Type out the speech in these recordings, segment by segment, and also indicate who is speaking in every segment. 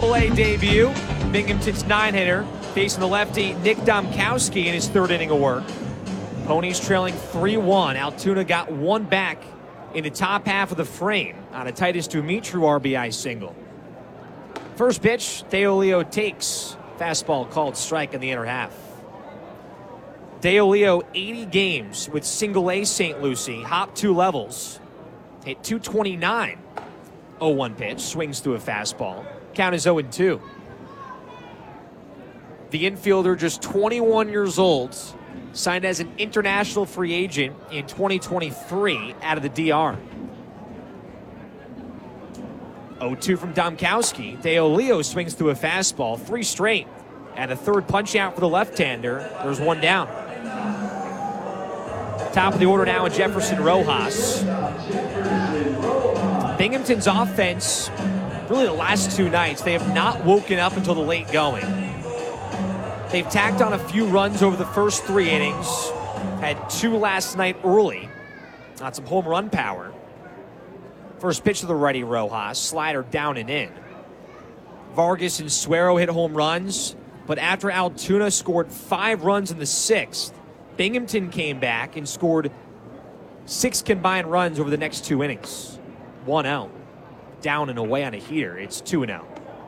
Speaker 1: AA debut. Binghamton's 9-hitter facing the lefty Nick Domkowski in his third inning of work. Ponies trailing 3-1. Altoona got one back in the top half of the frame on a Titus Dumitru RBI single. First pitch, Deolio takes. Fastball called strike in the inner half. Deolio, 80 games with single-A St. Lucie, hopped 2 levels. Hit .229. 0-1 pitch, swings through a fastball. Count is 0-2. The infielder, just 21 years old, signed as an international free agent in 2023 out of the DR. 0-2 from Domkowski. Deolio swings through a fastball, 3 straight. And a third punch out for the left-hander. There's 1 down. Top of the order now in Jefferson Rojas. Binghamton's offense, really the last 2 nights, they have not woken up until the late going. They've tacked on a few runs over the first 3 innings. Had 2 last night early. Got some home run power. First pitch to the righty Rojas. Slider down and in. Vargas and Suero hit home runs. But after Altoona scored 5 runs in the 6th, Binghamton came back and scored 6 combined runs over the next 2 innings. 1 out. Down and away on a heater. It's 2-0.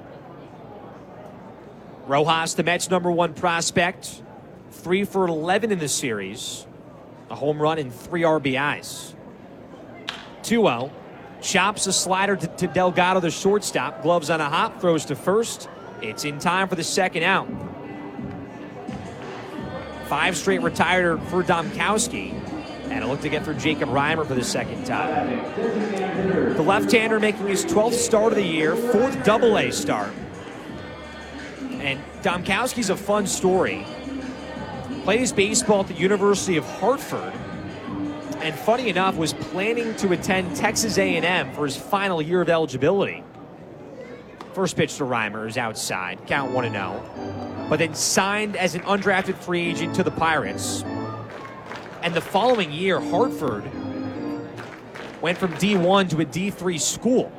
Speaker 1: Rojas, the Mets' #1 prospect, 3 for 11 in the series. A home run and 3 RBIs. 2-0. Chops a slider to Delgado, the shortstop. Gloves on a hop, throws to first. It's in time for the 2nd out. 5 straight retired for Domkowski. And a look to get through Jacob Reimer for the 2nd time. The left-hander making his 12th start of the year, 4th AA start. And Domkowski's a fun story. Plays baseball at the University of Hartford. And funny enough, was planning to attend Texas A&M for his final year of eligibility. First pitch to Reimer is outside. Count 1-0. But then signed as an undrafted free agent to the Pirates. And the following year, Hartford went from D1 to a D3 school.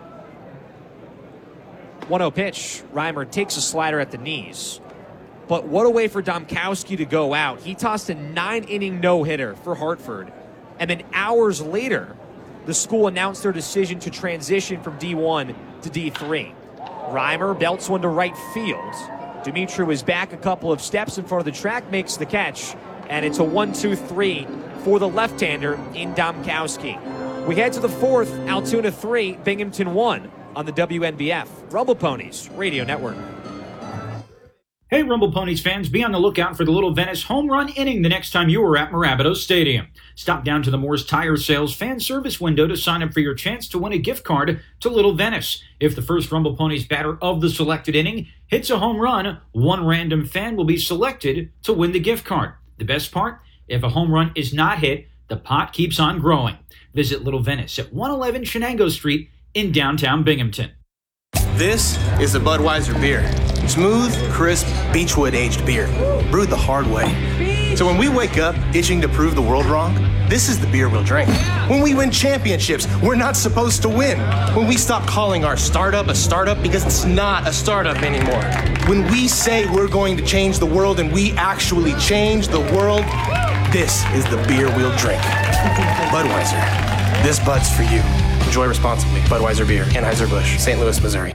Speaker 1: 1-0 pitch. Reimer takes a slider at the knees. But what a way for Domkowski to go out. He tossed a 9-inning no-hitter for Hartford. And then hours later, the school announced their decision to transition from D1 to D3. Reimer belts one to right field. Dumitru is back a couple of steps in front of the track, makes the catch. And it's a 1-2-3 for the left-hander in Domkowski. We head to the 4th, Altoona 3, Binghamton 1 on the WNBF Rumble Ponies Radio Network.
Speaker 2: Hey, Rumble Ponies fans, be on the lookout for the Little Venice home run inning the next time you are at Marabato Stadium. Stop down to the Moore's Tire Sales fan service window to sign up for your chance to win a gift card to Little Venice. If the first Rumble Ponies batter of the selected inning hits a home run, one random fan will be selected to win the gift card. The best part? If a home run is not hit, the pot keeps on growing. Visit Little Venice at 111 Shenango Street in downtown Binghamton.
Speaker 3: This is the Budweiser beer. Smooth, crisp, Beechwood-aged beer, brewed the hard way. So when we wake up itching to prove the world wrong, this is the beer we'll drink. When we win championships, we're not supposed to win. When we stop calling our startup a startup because it's not a startup anymore. When we say we're going to change the world and we actually change the world, this is the beer we'll drink. Budweiser. This Bud's for you. Enjoy responsibly. Budweiser Beer, Anheuser-Busch, St. Louis, Missouri.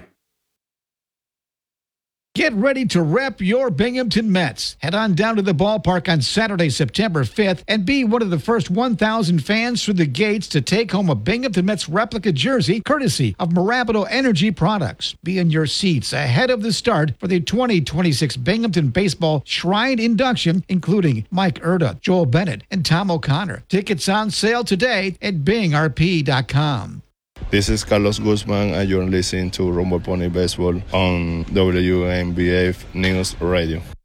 Speaker 4: Get ready to rep your Binghamton Mets. Head on down to the ballpark on Saturday, September 5th, and be one of the first 1,000 fans through the gates to take home a Binghamton Mets replica jersey, courtesy of Marabato Energy Products. Be in your seats ahead of the start for the 2026 Binghamton Baseball Shrine induction, including Mike Erda, Joel Bennett, and Tom O'Connor. Tickets on sale today at bingrp.com.
Speaker 5: This is Carlos Guzman, and you're listening to Rumble Pony Baseball on WNBF News Radio.